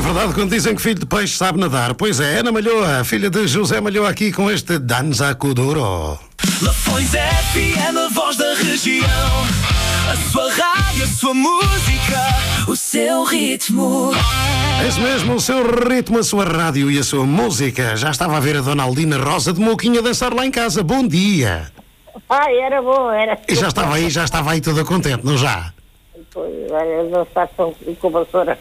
verdade quando dizem que filho de peixe sabe nadar. Pois é, Ana Malhoa, filha de José Malhoa, aqui com este Danza Kuduro. Lafões FM, a voz da região. A sua rádio, a sua música, o seu ritmo. É isso mesmo, o seu ritmo, a sua rádio e a sua música. Já estava a ver a Dona Aldina Rosa de Mouquinha dançar lá em casa. Bom dia. Era bom, era. E já estava aí toda contente, não já? Pois, olha, dançar com a vassoura.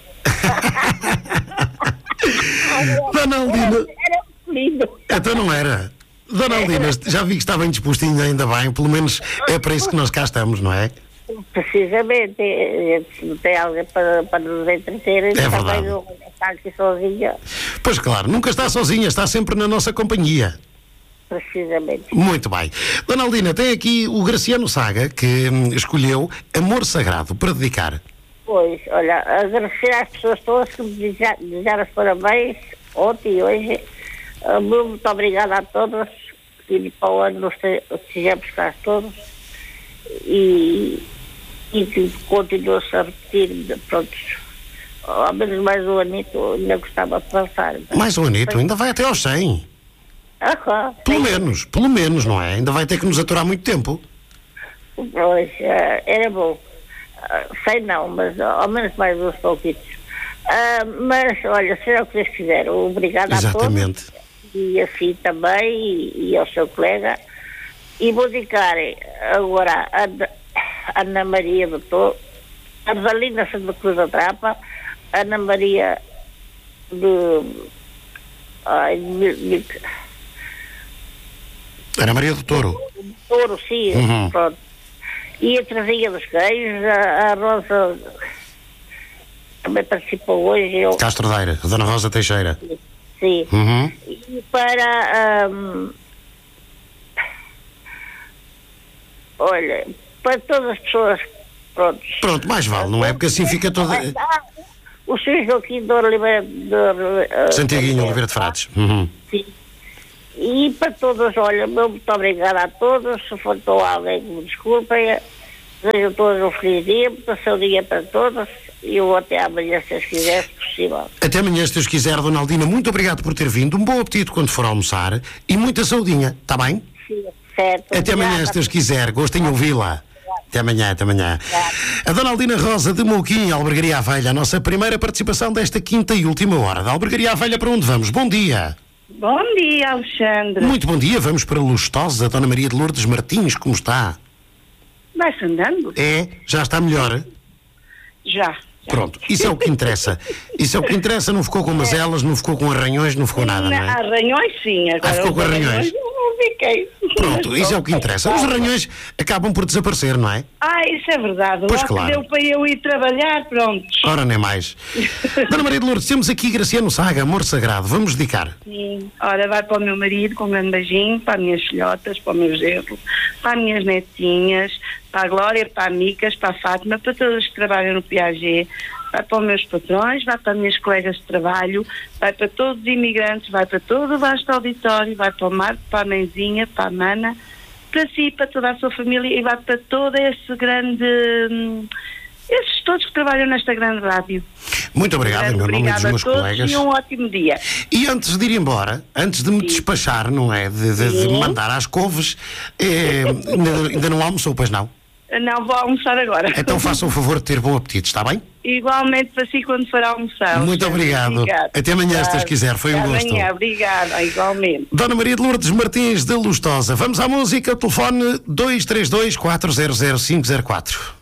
Dona Aldina... Era lindo. Então não era. Dona Aldina, já vi que está bem dispostinha, ainda bem. Pelo menos é para isso que nós cá estamos, não é? Precisamente, tem alguém para nos entreter. É verdade. Não está aqui sozinha. Pois claro, nunca está sozinha, está sempre na nossa companhia. Precisamente. Muito bem. Dona Aldina, tem aqui o Graciano Saga, que escolheu Amor Sagrado para dedicar. Pois, olha, agradecer às pessoas todas que me desejaram os parabéns ontem e hoje. Muito obrigada a todos. E para o ano nós estejamos cá todos. E que continua-se a repetir, pronto, ao menos mais um anito, ainda gostava de passar. Mais um anito, ainda vai até aos 100. Pelo menos, não é? Ainda vai ter que nos aturar muito tempo. Pois, era bom. Sei não, mas ao menos mais uns pouquitos. Mas, olha, seja o que vocês fizeram, obrigada a todos. Exatamente. E assim também, e ao seu colega. E vou dedicar agora a Ana Maria do Toro, a Rosalina Santa Cruz da Trapa, a Ana Maria Ana Maria do Touro. Touro, sim, pronto. E a Terezinha dos Queijos, a Rosa também participou hoje. Castro Daire, a Dona Rosa Teixeira. Sim. E para olha, para todas as pessoas, Pronto, mais vale, não é? Porque assim fica toda... O Sr. Joaquim de Oliveira Santiaguinho Oliveira de Frades. Sim. E para todos, olha, muito obrigada a todos. Se faltou alguém, me desculpem. Desejam todos um feliz dia, muita saudinha para todos. E eu até amanhã, se quiser, se possível. Até amanhã, se Deus quiser, Dona Aldina, muito obrigado por ter vindo. Um bom apetite quando for almoçar e muita saudinha, está bem? Sim, certo. Até amanhã, se Deus quiser. Gostem de ouvi-la. Até amanhã, até amanhã. A Dona Aldina Rosa de Mouquinha, Albergaria à Velha, a nossa primeira participação desta quinta e última hora. Da Albergaria à Velha, para onde vamos? Bom dia. Bom dia, Alexandre. Muito bom dia, vamos para Lustosa, Dona Maria de Lourdes Martins, como está? Vai-se andando? É? Já está melhor? Já. Pronto, isso é o que interessa. Isso é o que interessa, não ficou com mazelas, não ficou com arranhões, não ficou nada, não é? Arranhões sim, agora ficou com arranhões? Não fiquei. Pronto, isso é o que interessa. Os arranhões acabam por desaparecer, não é? Isso é verdade. Pois Logo claro. deu para eu ir trabalhar, pronto. Ora, nem mais. Dona Maria de Lourdes, temos aqui Graciano Saga, Amor Sagrado. Vamos dedicar. Sim. Ora, vai para o meu marido com um grande beijinho, para as minhas filhotas, para o meu genro, para as minhas netinhas, para a Glória, para a Micas, para a Fátima, para todos que trabalham no Piaget. Vai para os meus patrões, vai para as minhas colegas de trabalho, vai para todos os imigrantes, vai para todo o vasto auditório, vai para o Marco, para a mãezinha, para a Mana, para si, para toda a sua família e vai para todo esse grande... esses todos que trabalham nesta grande rádio. Muito obrigado, em meu nome e dos meus colegas. E um ótimo dia. E antes de ir embora, antes de me despachar, não é? De me mandar às couves, ainda não almoçou, pois não? Não, vou almoçar agora. Então faça o favor de ter bom apetite, está bem? Igualmente para si quando for almoçar. Muito obrigado. Até amanhã, se Deus quiser. Foi um gosto. Até amanhã, obrigada, igualmente. Dona Maria de Lourdes Martins de Lustosa. Vamos à música, telefone 232 400 504.